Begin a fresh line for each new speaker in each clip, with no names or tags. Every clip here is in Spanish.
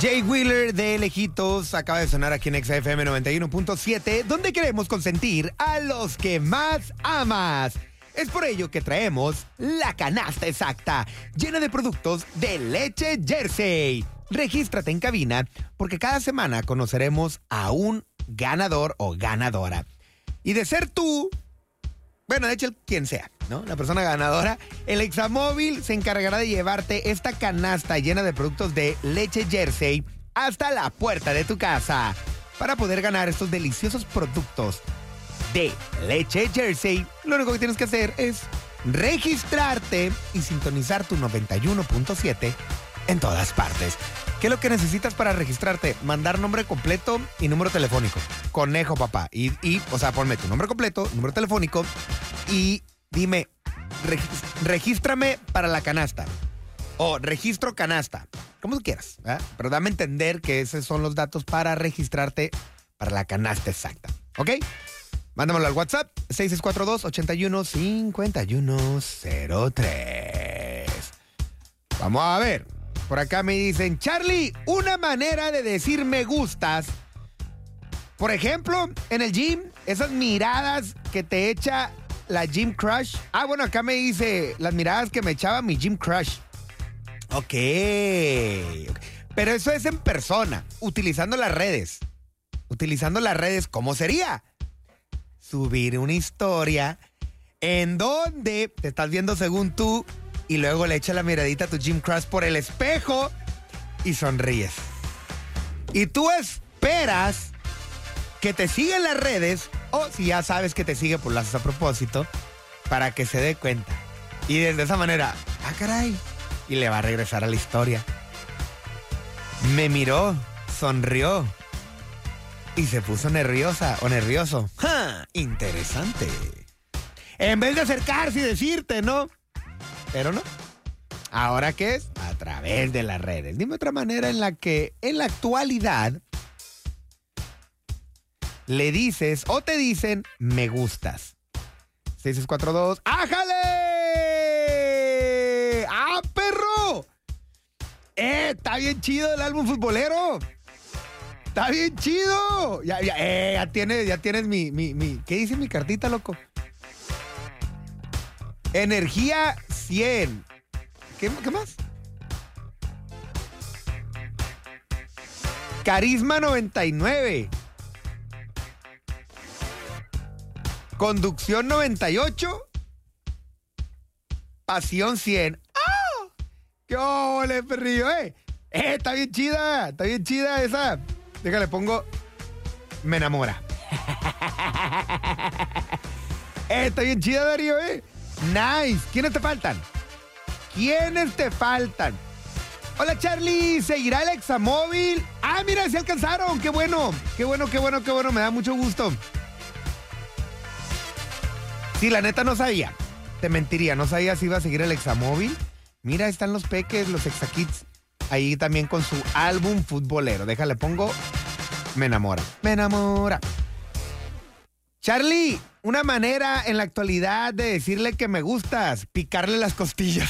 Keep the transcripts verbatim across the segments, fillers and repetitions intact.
Jay Wheeler de Lejitos acaba de sonar aquí en Exa F M noventa y uno punto siete, donde queremos consentir a los que más amas. Es por ello que traemos la canasta exacta, llena de productos de leche Jersey. Regístrate en cabina, porque cada semana conoceremos a un ganador o ganadora. Y de ser tú, bueno, de hecho, el quien sea, ¿no? La persona ganadora, el Examóvil se encargará de llevarte esta canasta llena de productos de leche Jersey hasta la puerta de tu casa. Para poder ganar estos deliciosos productos de leche Jersey, lo único que tienes que hacer es registrarte y sintonizar tu noventa y uno punto siete en todas partes. ¿Qué es lo que necesitas para registrarte? Mandar nombre completo y número telefónico. Conejo, papá. Y, y o sea, ponme tu nombre completo, número telefónico y dime, regis- regístrame para la canasta. O registro canasta. Como tú quieras, ¿eh? Pero dame a entender que esos son los datos para registrarte para la canasta exacta. ¿Ok? Mándamelo al WhatsApp, seis seis cuatro dos, ocho uno, cinco uno cero tres. Vamos a ver. Por acá me dicen, Charlie, una manera de decir me gustas. Por ejemplo, en el gym, esas miradas que te echa la gym crush. Ah, bueno, acá me dice las miradas que me echaba mi gym crush. Ok. okay. Pero eso es en persona, utilizando las redes. Utilizando las redes, ¿cómo sería? Subir una historia en donde te estás viendo según tú y luego le echas la miradita a tu gym crush por el espejo y sonríes. Y tú esperas que te siga en las redes, o si ya sabes que te sigue, pues lo haces a propósito, para que se dé cuenta. Y desde esa manera, ah, caray, y le va a regresar a la historia. Me miró, sonrió y se puso nerviosa o nervioso. ¡Ja! Interesante. En vez de acercarse y decirte, ¿no? Pero no. ¿Ahora qué es? A través de las redes. Dime otra manera en la que en la actualidad le dices o te dicen me gustas. seis seis cuatro dos. ¡Ájale! ¡Ah, perro! ¡Eh! Está bien chido el álbum futbolero. Está bien chido. Ya, ya, eh, ya tienes, ya tienes mi, mi, mi. ¿Qué dice mi cartita, loco? Energía cien. ¿Qué, qué más? Carisma noventa y nueve. Conducción noventa y ocho. Pasión cien. ¡Ah! ¡Qué ole, perrillo, eh! ¡Eh, está bien chida! Está bien chida esa. Déjale, pongo me enamora. eh, está bien chida, Darío, eh. Nice. ¿Quiénes te faltan? ¿Quiénes te faltan? Hola, Charlie. ¿Seguirá el Examóvil? Ah, mira, se alcanzaron. Qué bueno. Qué bueno, qué bueno, qué bueno. Me da mucho gusto. Sí, la neta no sabía. Te mentiría. No sabía si iba a seguir el Examóvil. Mira, ahí están los peques, los Exakids. Ahí también con su álbum futbolero. Déjale, pongo me enamora. Me enamora. Charlie, una manera en la actualidad de decirle que me gustas, picarle las costillas.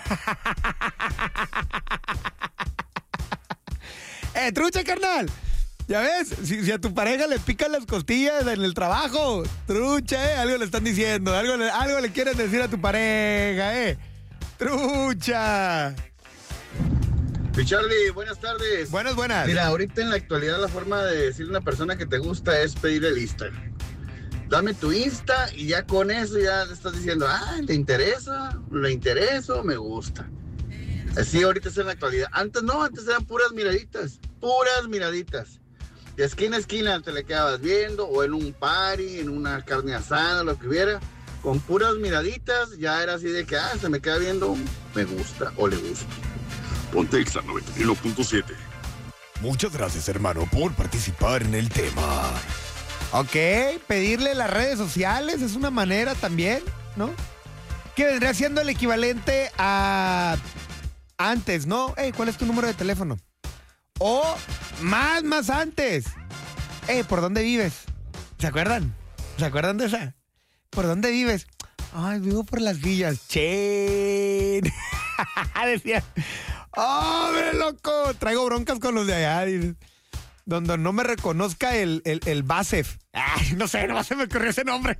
eh, trucha, carnal. ¿Ya ves? Si, si a tu pareja le pican las costillas en el trabajo, trucha, ¿eh? Algo le están diciendo, algo le, algo le quieren decir a tu pareja, ¿eh? Trucha.
Mi Charlie, buenas tardes.
Buenas, buenas.
Mira, ahorita en la actualidad la forma de decirle a una persona que te gusta es pedirle el Instagram. Dame tu Insta y ya con eso ya le estás diciendo, ah, ¿le interesa? ¿Le intereso? Me gusta. Así ahorita es en la actualidad. Antes no, antes eran puras miraditas, puras miraditas. De esquina a esquina te le quedabas viendo, o en un party, en una carne asada, lo que hubiera. Con puras miraditas ya era así de que, ah, se me queda viendo, me gusta o le gusta.
Ponte Exa noventa y uno punto siete.
Muchas gracias, hermano, por participar en el tema. Ok, pedirle las redes sociales es una manera también, ¿no? Que vendría siendo el equivalente a antes, ¿no? Hey, ¿cuál es tu número de teléfono? O más, más antes. Hey, ¿por dónde vives? ¿Se acuerdan? ¿Se acuerdan de esa? ¿Por dónde vives? Ay, vivo por las villas. Che. Decía. ¡Hombre, loco! Traigo broncas con los de allá. Dices. Donde no me reconozca el, el, el Basef. Ay, no sé, no se me ocurrió ese nombre.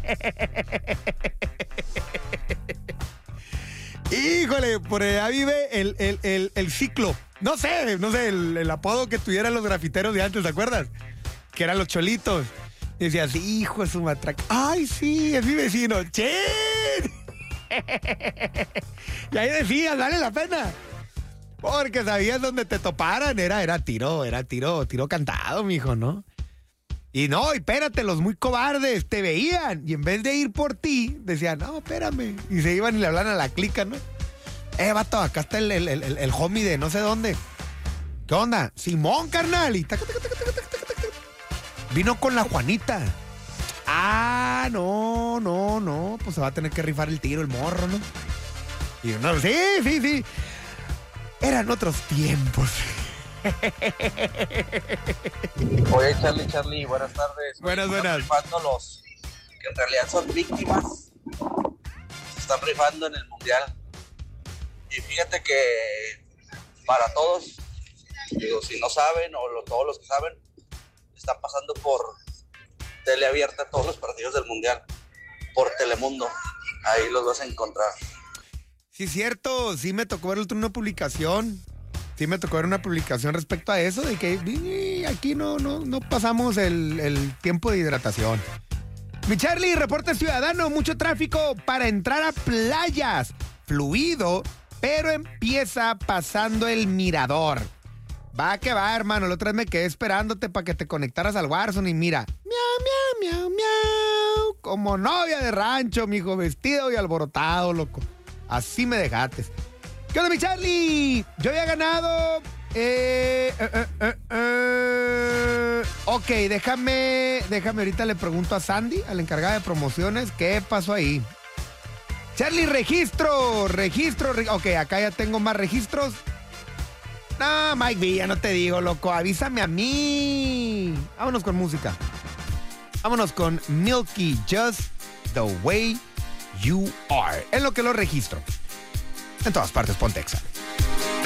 Híjole, por allá vive el, el, el, el Ciclo. No sé, no sé, el, el apodo que tuvieran los grafiteros de antes, ¿te acuerdas? Que eran los cholitos. Y decías, hijo de su matraca. Ay, sí, es mi vecino. ¡Chin! Y ahí decías, vale la pena. Porque sabías dónde te toparan. Era, era tiro, era tiro, tiro cantado, mijo, ¿no? Y no, y espérate, los muy cobardes te veían. Y en vez de ir por ti, decían, no, espérame. Y se iban y le hablan a la clica, ¿no? Eh, vato, acá está el, el, el, el homie de no sé dónde. ¿Qué onda? Simón, carnal. Y tac, tac, tac, tac, tac, tac, tac. Vino con la Juanita. Ah, no, no, no. Pues se va a tener que rifar el tiro, el morro, ¿no? Y uno, sí, sí, sí. Eran otros tiempos.
Oye, Charlie, Charlie, buenas tardes.
Buenas,
Están
buenas.
rifando los que en realidad son víctimas. Se están rifando en el mundial. Y fíjate que para todos, digo, si no saben o lo, todos los que saben, están pasando por tele abierta todos los partidos del mundial. Por Telemundo. Ahí los vas a encontrar.
Sí, cierto. Sí me tocó ver una publicación. Sí me tocó ver una publicación respecto a eso, de que aquí no, no, no pasamos el, el tiempo de hidratación. Mi Charlie, reporte ciudadano, mucho tráfico para entrar a playas. Fluido, pero empieza pasando el mirador. Va que va, hermano. La otra vez me quedé esperándote para que te conectaras al Warzone y mira. Miau, miau, miau, miau. Como novia de rancho, mijo, vestido y alborotado, loco. Así me dejaste. ¿Qué onda, mi Charlie? Yo había ganado... Eh, eh, eh, eh. Ok, déjame... Déjame, ahorita le pregunto a Sandy, a la encargada de promociones, ¿qué pasó ahí? Charlie, registro, registro... Re... Ok, acá ya tengo más registros. No, Mike Villa, no te digo, loco. Avísame a mí. Vámonos con música. Vámonos con Milky, Just the Way You Are. En lo que lo registro. En todas partes, ponte Exa.